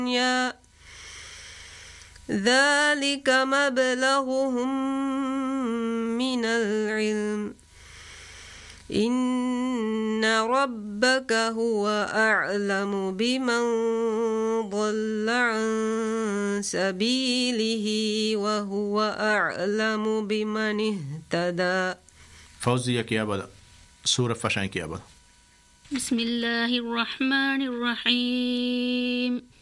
ذلك مبلغهم من العلم إن ربك هو أعلم بمن ضل عن سبيله وهو أعلم بمن اهتدى. فوزية كيا بدا سورة فشان كيا بدا. بسم الله الرحمن الرحيم.